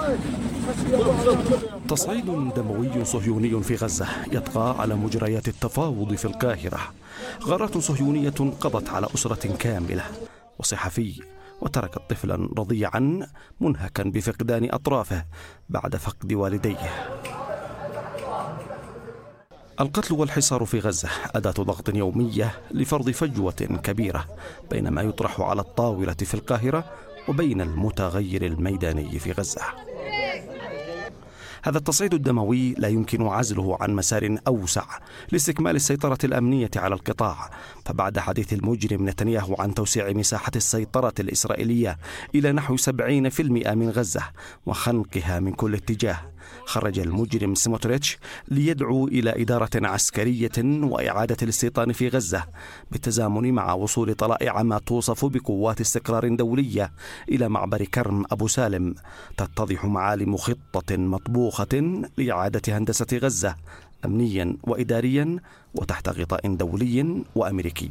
تصعيد دموي صهيوني في غزة يطغى على مجريات التفاوض في القاهرة. غارات صهيونية قضت على أسرة كاملة وصحفي، وتركت طفلا رضيعا منهكا بفقدان أطرافه بعد فقد والديه. القتل والحصار في غزة أداة ضغط يومية لفرض فجوة كبيرة بين ما يطرح على الطاولة في القاهرة وبين المتغير الميداني في غزة. هذا التصعيد الدموي لا يمكن عزله عن مسار أوسع لاستكمال السيطرة الأمنية على القطاع، فبعد حديث المجرم نتنياهو عن توسيع مساحة السيطرة الإسرائيلية إلى نحو 70% من غزة وخنقها من كل اتجاه، خرج المجرم سموتريتش ليدعو إلى إدارة عسكرية وإعادة الاستيطان في غزة بالتزامن مع وصول طلائع ما توصف بقوات استقرار دولية إلى معبر كرم أبو سالم، تتضح معالم خطة مطبوخة لإعادة هندسة غزة أمنيا وإداريا وتحت غطاء دولي وأمريكي.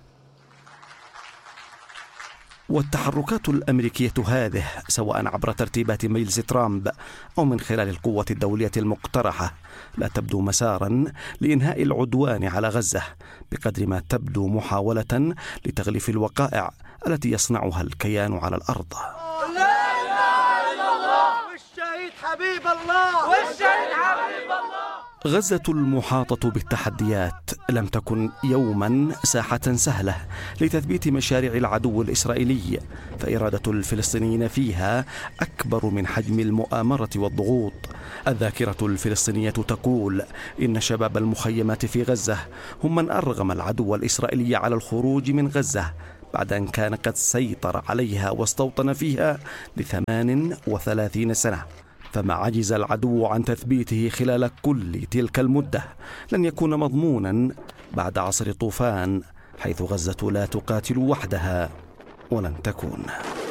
والتحركات الأمريكية هذه سواء عبر ترتيبات مجلس ترامب أو من خلال القوة الدولية المقترحة لا تبدو مسارا لإنهاء العدوان على غزة بقدر ما تبدو محاولة لتغليف الوقائع التي يصنعها الكيان على الأرض. لا إله إلا الله والشهيد حبيب الله والشهيد حبيب الله. غزة المحاطة بالتحديات لم تكن يوما ساحة سهلة لتثبيت مشاريع العدو الإسرائيلي، فإرادة الفلسطينيين فيها أكبر من حجم المؤامرة والضغوط. الذاكرة الفلسطينية تقول إن شباب المخيمات في غزة هم من أرغم العدو الإسرائيلي على الخروج من غزة بعد أن كان قد سيطر عليها واستوطن فيها ل38 سنة، فما عجز العدو عن تثبيته خلال كل تلك المدة لن يكون مضمونا بعد عصر طوفان، حيث غزة لا تقاتل وحدها ولن تكون.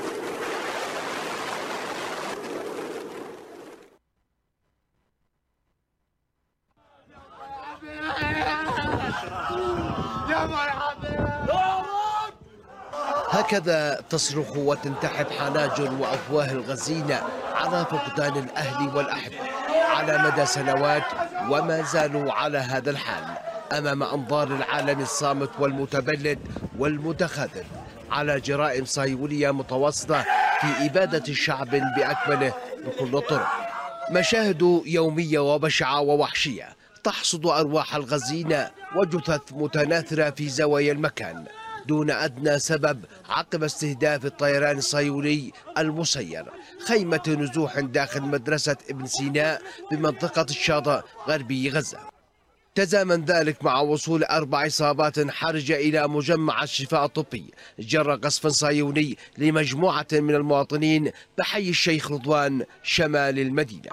هكذا تصرخ وتنتحب حناجر وأفواه الغزين على فقدان الأهل والأحب على مدى سنوات، وما زالوا على هذا الحال أمام أنظار العالم الصامت والمتبلد والمتخاذل على جرائم صهيونية متواصلة في إبادة الشعب بأكمله بكل الطرق. مشاهد يومية وبشعة ووحشية تحصد أرواح الغزين وجثث متناثرة في زوايا المكان دون أدنى سبب عقب استهداف الطيران الصهيوني المسير خيمة نزوح داخل مدرسة ابن سيناء بمنطقة الشاطئ غربي غزة. تزامن ذلك مع وصول 4 إصابات حرجة إلى مجمع الشفاء الطبي جرى قصف صهيوني لمجموعة من المواطنين بحي الشيخ رضوان شمال المدينة.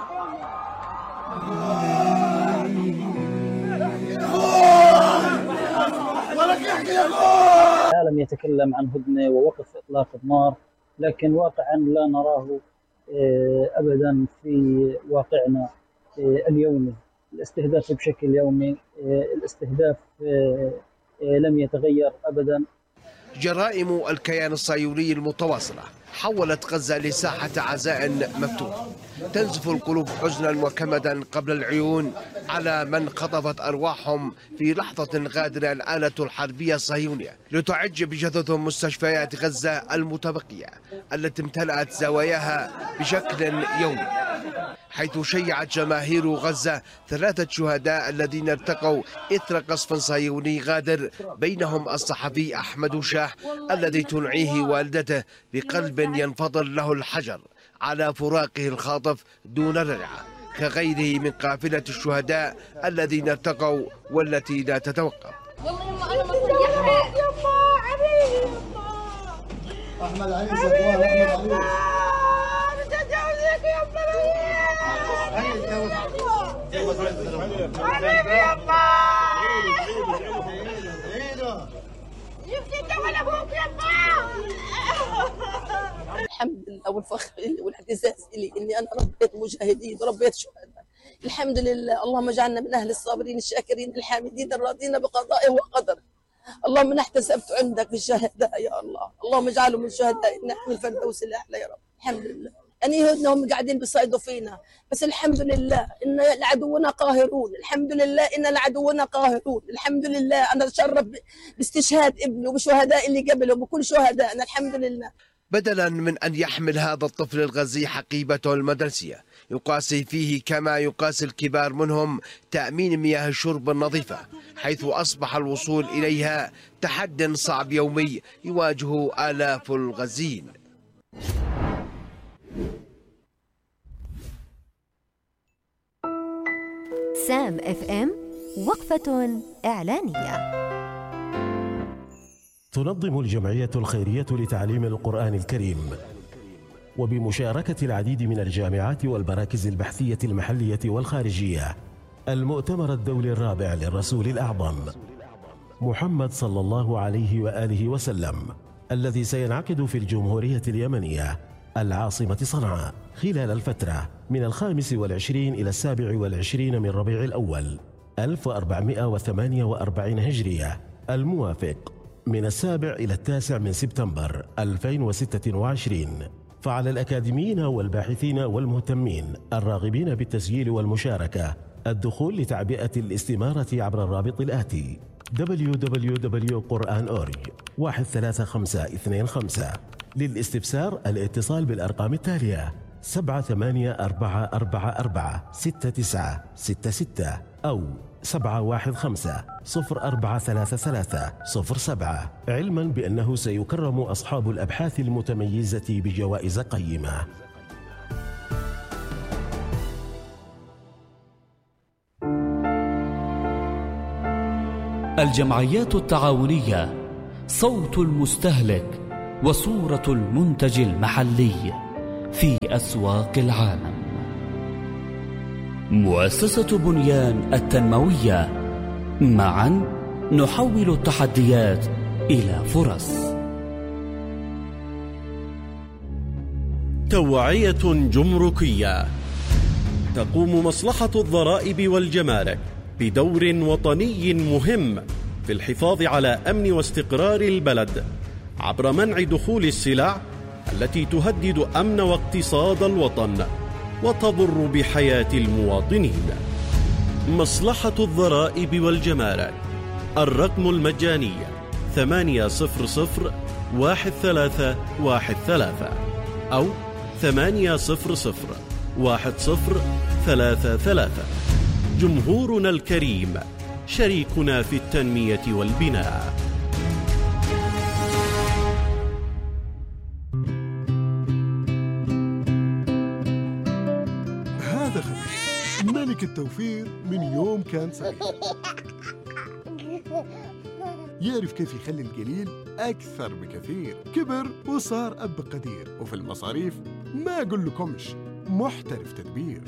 العالم يتكلم عن هدنة ووقف إطلاق النار، لكن واقعا لا نراه أبدا في واقعنا اليومي. الاستهداف بشكل يومي، الاستهداف لم يتغير أبدا. جرائم الكيان الصهيوني المتواصلة حولت غزة لساحة عزاء مفتوح تنزف القلوب حزنا وكمدا قبل العيون على من خطفت أرواحهم في لحظة غادرة الآلة الحربية الصهيونية لتعج بجثث مستشفيات غزة المتبقية التي امتلأت زواياها بشكل يومي، حيث شيعت جماهير غزة 3 شهداء الذين ارتقوا إثر قصف صهيوني غادر، بينهم الصحفي أحمد شاح الذي تنعيه والدته بقلب ينفضل له الحجر على فراقه الخاطف دون رجعة، كغيره من قافلة الشهداء الذين ارتقوا والتي لا تتوقف. والله يما أنا مصيحة يما حبيبي يما أحمد علي زكوان أحمد علي الحمد لله والفخر والاعتزاز لي اني انا ربيت مجاهدين وربيت شهداء. الحمد لله، اللهم اجعلنا من اهل الصابرين الشاكرين الحامدين الراضين بقضائه وقدره. اللهم نحتسبت عندك في الشهداء يا الله، اللهم اجعلهم من شهداء النعم الفردوس الاعلى يا رب. الحمد لله. يعني هم قاعدين بيصيدوا فينا، بس الحمد لله إن العدونا قاهرون، الحمد لله إن العدونا قاهرون، الحمد لله. أنا أتشرف باستشهاد ابني وبشهداء اللي قبله وبكل شهدائنا الحمد لله. بدلا من أن يحمل هذا الطفل الغزي حقيبته المدرسية يقاسي فيه كما يقاسي الكبار منهم تأمين مياه الشرب النظيفة، حيث أصبح الوصول إليها تحد صعب يومي يواجه آلاف الغزيين. سام اف ام وقفة إعلانية. تنظم الجمعية الخيرية لتعليم القرآن الكريم وبمشاركة العديد من الجامعات والمراكز البحثية المحلية والخارجية المؤتمر الدولي الرابع للرسول الأعظم محمد صلى الله عليه وآله وسلم، الذي سينعقد في الجمهورية اليمنية العاصمة صنعاء خلال الفترة من 25 إلى 27 من ربيع الأول 1448 هجرية، الموافق من 7 إلى 9 من سبتمبر 2026. فعلى الأكاديميين والباحثين والمهتمين الراغبين بالتسجيل والمشاركة الدخول لتعبئة الاستمارة عبر الرابط الآتي www.quran.org 13525. للاستفسار الاتصال بالأرقام التالية 7844496966 أو 715-043307، علما بأنه سيكرم أصحاب الأبحاث المتميزة بجوائز قيمة. الجمعيات التعاونية صوت المستهلك وصورة المنتج المحلي في أسواق العالم. مؤسسة بنيان التنموية، معا نحول التحديات إلى فرص. توعية جمركية. تقوم مصلحة الضرائب والجمارك بدور وطني مهم في الحفاظ على أمن واستقرار البلد عبر منع دخول السلع التي تهدد أمن واقتصاد الوطن وتضر بحياة المواطنين. مصلحة الضرائب والجمارك، الرقم المجاني 800-1313 أو 800-1033. جمهورنا الكريم شريكنا في التنمية والبناء. هذا خبير ملك التوفير من يوم كان صغير، يعرف كيف يخلي القليل أكثر بكثير. كبر وصار أب قدير، وفي المصاريف ما أقول لكمش محترف تدبير.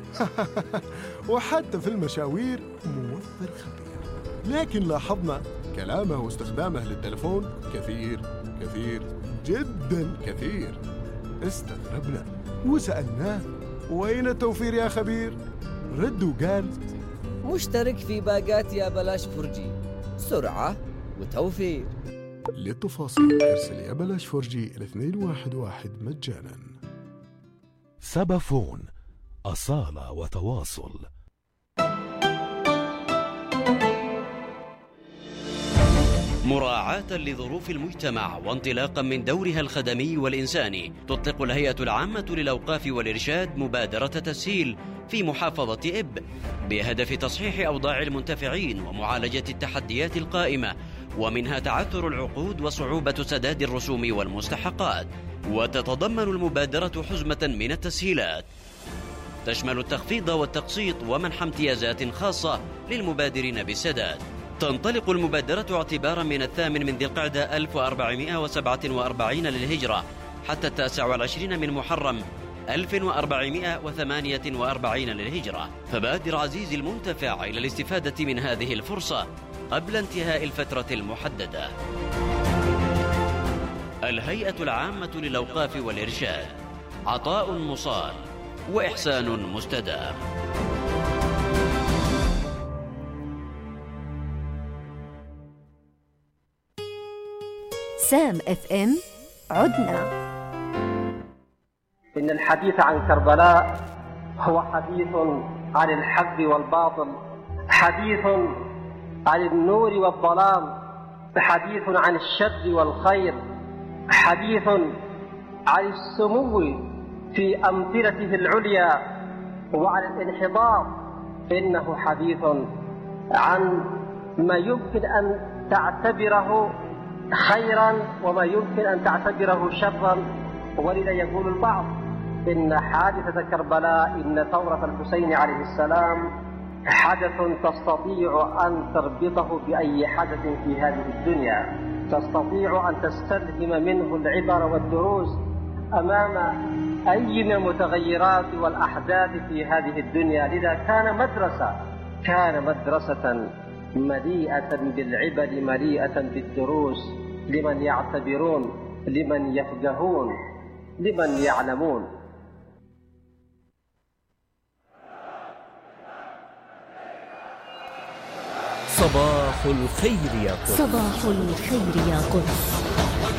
وحتى في المشاوير موفر خبير. لكن لاحظنا كلامه واستخدامه للتلفون كثير كثير جدا كثير. استغربنا وسألناه وين التوفير يا خبير؟ رد وقال مشترك في باقات يا بلاش فرجي، سرعة وتوفير. للتفاصيل ارسل يا بلاش فرجي إلى 211 مجانا. سبافون، أصالة وتواصل. مراعاة لظروف المجتمع وانطلاقا من دورها الخدمي والإنساني، تطلق الهيئة العامة للأوقاف والإرشاد مبادرة تسهيل في محافظة إب بهدف تصحيح أوضاع المنتفعين ومعالجة التحديات القائمة، ومنها تعثر العقود وصعوبة سداد الرسوم والمستحقات. وتتضمن المبادرة حزمة من التسهيلات تشمل التخفيض والتقسيط ومنح امتيازات خاصة للمبادرين بالسداد. تنطلق المبادرة اعتبارا من 8 ذي القعدة 1447 للهجرة حتى 29 من محرم 1448 للهجرة. فبادر عزيزي المنتفع إلى الاستفادة من هذه الفرصة قبل انتهاء الفترة المحددة. الهيئة العامة للأوقاف والإرشاد، عطاء مصال وإحسان مستدام. سام اف ام، عدنا. إن الحديث عن كربلاء هو حديث عن الحق والباطل، حديث عن النور والظلام، حديث عن الشر والخير، حديث عن السمو في أمثلته العليا وعن الانحطاط. إنه حديث عن ما يمكن أن تعتبره خيرا وما يمكن أن تعتبره شرا. ولذا يقول البعض إن حادثة كربلاء، إن ثورة الحسين عليه السلام حدث تستطيع أن تربطه بأي حدث في هذه الدنيا، تستطيع أن تستلهم منه العبر والدروس أمام أي من المتغيرات والأحداث في هذه الدنيا. لذا كان مدرسة مليئة بالعبر، مليئة بالدروس لمن يعتبرون، لمن يفقهون، لمن يعلمون. صباح الخير يا قدس. صباح الخير يا قدس.